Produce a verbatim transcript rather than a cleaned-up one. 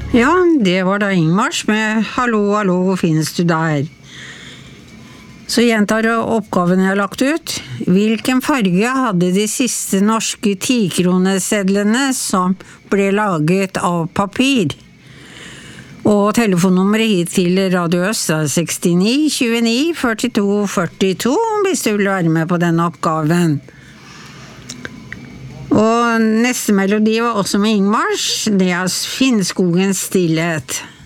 Ja, det var da Ingmars med «Hallo, hallo, hvor finnes du der?» Så gjentar jeg oppgaven jeg har lagt ut. Hvilken farge hadde de siste norske tikronesedlene som ble laget av papir? Og telefonnummeret hit til Radio Øst er sekstini tjueni førtito førtito hvis du vil være med på denne oppgaven. Og neste melodi var også med Ingmars, det er Finnskogens stillhet.